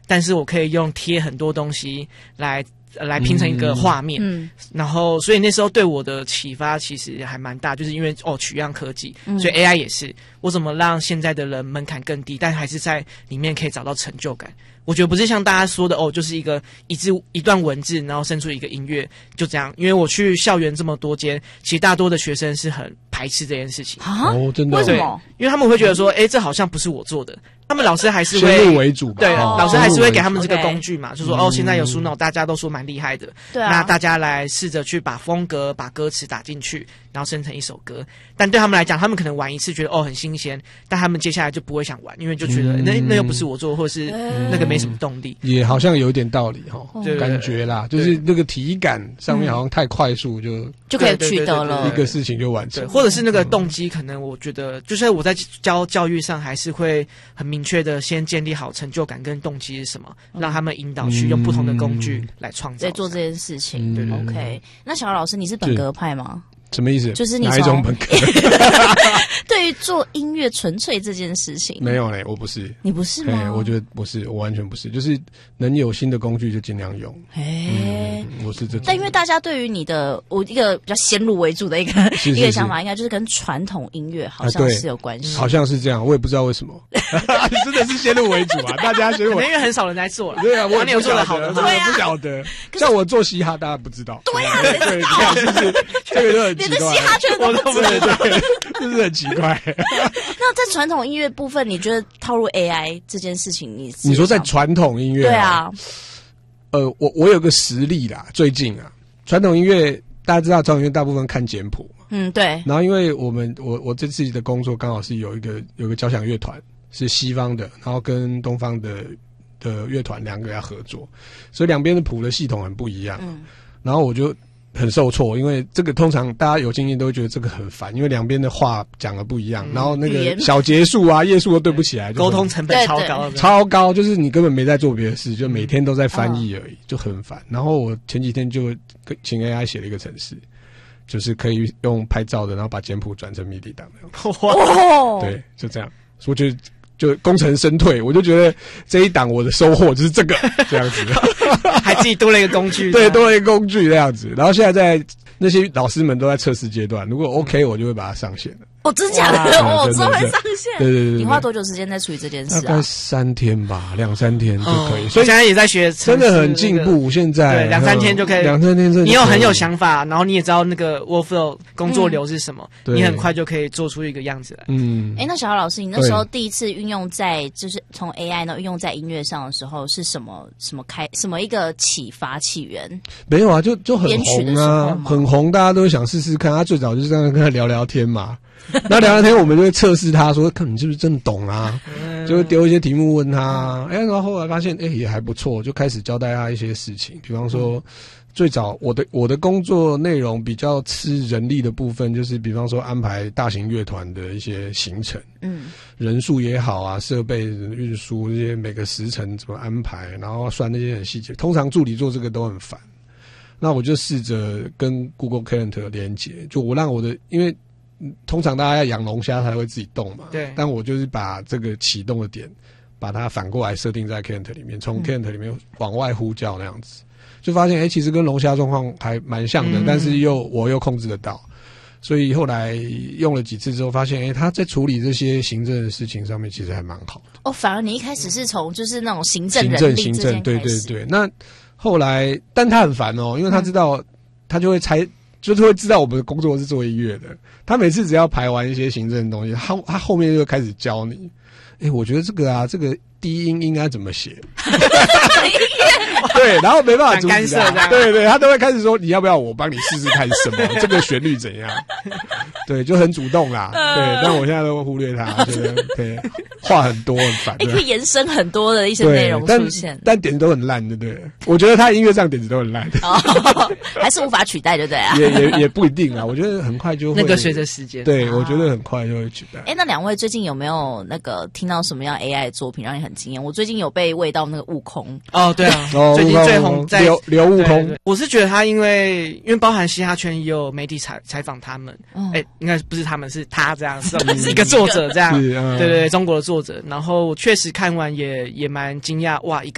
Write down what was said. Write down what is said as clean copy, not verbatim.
但是我可以用贴很多东西来拼成一个画面，然后所以那时候对我的启发其实还蛮大，就是因为取样科技，所以 AI 也是我怎么让现在的人门槛更低，但还是在里面可以找到成就感。我觉得不是像大家说的就是一段文字，然后生出一个音乐就这样。因为我去校园这么多间，其实大多的学生是很排斥这件事情啊， 真的？ 为什么？ 因为他们会觉得说，这好像不是我做的。他们老师还是会先入为主吧， 对，老师还是会给他们这个工具嘛，就说现在有书脑，大家都说蛮厉害的， 对啊， 那大家来试着去把风格、把歌词打进去，然后生成一首歌。但对他们来讲，他们可能玩一次觉得很新鲜，但他们接下来就不会想玩，因为就觉得那又不是我做，或是那个没什么动力。 也好像有一点道理感觉啦，就是那个体感上面好像太快速就可以取得了一个事情就完成， 或者是那个动机，可能我觉得就是我在教育上还是会很明确的先建立好成就感跟动机是什么，让他们引导去用不同的工具来创造， 在做这件事情。对 OK， 那小老师你是本格派吗？ 什么意思？ 就是你哪一种本格？ 对于做音乐纯粹这件事情， 没有嘞，我不是。 你不是吗？ 我觉得不是，我完全不是，就是能有新的工具就尽量用。我是这种。 但因为大家对于你的一个比较先入为主的一个想法，应该就是跟传统音乐好像是有关系， 好像是这样，我也不知道为什么，真的是先入为主啊！大家先入为主， 因为很少人在做了。 对啊，我也有做的好的， 我不晓得。像我做嘻哈，大家不知道。 对啊， 对，就是这个就很奇怪。 你的嘻哈圈都不知道， 对，就是很奇怪。 那在传统音乐部分，你觉得套入 AI 这件事情， 你说在传统音乐？ 对啊。 我有个实例啦，最近传统音乐大家知道，传统音乐大部分看简谱嘛， 对。 然后因为我这次的工作刚好是有一个交响乐团是西方的，然后跟东方的乐团两个要合作，所以两边的谱的系统很不一样，然后我就很受挫，因为这个通常大家有经验都会觉得这个很烦，因为两边的话讲的不一样，然后那个小节数啊、页数都对不起来， 沟通成本超高， 超高，就是你根本没在做别的事，就每天都在翻译而已，就很烦。然后我前几天就请 AI 写了一个程式，就是可以用拍照的，然后把简谱转成 MIDI 档的，对，就这样。我觉得就功成身退，我就觉得这一档我的收获就是这个这样子， 还自己多了一个工具， 对，多了一个工具这样子。然后现在在那些老师们都在测试阶段，如果 OK，我就会把它上线了。 真假的？我之后会上线。 对。 你花多久时间在处理这件事啊？ 大概3天吧，2-3天就可以。 所以现在也在学， 真的很进步。现在对2-3天就可以 ，2-3天你很有想法，然后你也知道那个 workflow 工作流是什么，你很快就可以做出一个样子来。 那小老师，你那时候第一次运用在就是从 AI 呢运用在音乐上的时候，是什么一个启发起源？ 没有啊，就很红啊，很红，大家都想试试看。他最早就是这样跟他聊聊天嘛。那聊聊天，我们就会测试他说，看你是不是真的懂啊？就会丢一些题目问他，然后后来发现，也还不错，就开始交代他一些事情。比方说，最早我的工作内容比较吃人力的部分，就是比方说安排大型乐团的一些行程，人数也好啊，设备运输这些每个时程怎么安排，然后算那些很细节。通常助理做这个都很烦，那我就试着跟 Google Calendar 连接，就我让我的因为。通常大家要养龙虾才会自己动嘛， 对。 但我就是把这个启动的点，把它反过来设定在 Calendar 里面，从 Calendar 里面往外呼叫那样子，就发现其实跟龙虾状况还蛮像的，但是我又控制得到，所以后来用了几次之后，发现他在处理这些行政的事情上面其实还蛮好的。 反而你一开始是从就是那种行政人力这件对。那后来，但他很烦因为他知道他就会猜。就是会知道我们的工作是做音乐的，他每次只要排完一些行政的东西，他后面就开始教你。我觉得这个低音应该怎么写？对，然后没办法阻止他，对，他都会开始说你要不要我帮你试试看什么这个旋律怎样？对，就很主动啦。对，但我现在都会忽略他，觉得对话很多很烦。 可以延伸很多的一些内容出现， 但点子都很烂，对不对？我觉得他音乐上点子都很烂， 还是无法取代，对不对啊？ 也不一定啊，我觉得很快就会那个随着时间， 对，我觉得很快就会取代。 那两位最近有没有那个听到什么样 AI 的作品让你很惊艳？我最近有被喂到那个悟空对啊，最近最红在刘悟空。 我是觉得他因为包含嘻哈圈也有媒体采访他们，应该不是他们是他这样，是一个作者这样，对，中国的作者。然后确实看完也蛮惊讶，哇，